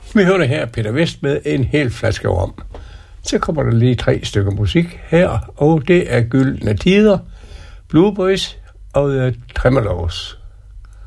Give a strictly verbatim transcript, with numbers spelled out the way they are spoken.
Vi hørte her Peter Vest med en hel flaske rom. Så kommer der lige tre stykker musik her, og det er Gyldne Tider, Blue Boys og The Tremelows.